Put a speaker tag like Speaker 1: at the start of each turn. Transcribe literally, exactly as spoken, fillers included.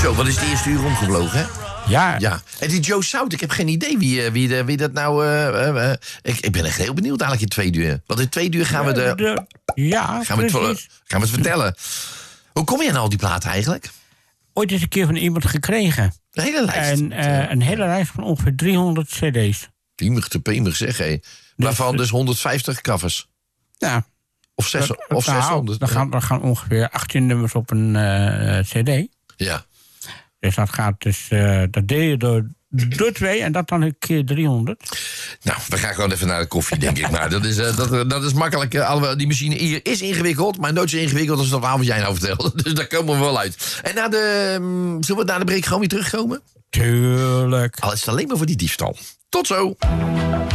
Speaker 1: Zo, wat is het eerste uur omgevlogen, hè?
Speaker 2: Ja.
Speaker 1: Ja. En die Joe Sout, ik heb geen idee wie, wie, wie dat nou... Uh, uh, uh, ik, ik ben echt heel benieuwd eigenlijk in twee uur. Want in twee uur gaan we de...
Speaker 2: de ja,
Speaker 1: gaan we, het, gaan we het vertellen. Hoe kom je aan al die platen eigenlijk?
Speaker 2: Ooit eens een keer van iemand gekregen.
Speaker 1: Een hele lijst?
Speaker 2: En, uh, een hele lijst van ongeveer driehonderd cd's.
Speaker 1: Piemig te piemig zeg, hé. Waarvan dus honderdvijftig covers.
Speaker 2: Ja.
Speaker 1: Of, zes,
Speaker 2: dat,
Speaker 1: of
Speaker 2: nou,
Speaker 1: zeshonderd.
Speaker 2: Dan gaan, dan gaan ongeveer achttien nummers op een uh, cd.
Speaker 1: Ja.
Speaker 2: Dus dat gaat dus... Uh, dat deel je door, door twee en dat dan een keer driehonderd.
Speaker 1: Nou, we gaan gewoon even naar de koffie, denk ik. Maar dat is, uh, dat, dat is makkelijk. Uh, die machine hier is ingewikkeld, maar nooit zo ingewikkeld als dat avond jij nou vertelde. Dus daar komen we wel uit. En na de... Um, zullen we na de break gewoon weer terugkomen?
Speaker 2: Tuurlijk.
Speaker 1: Al is het alleen maar voor die diefstal. Tot zo.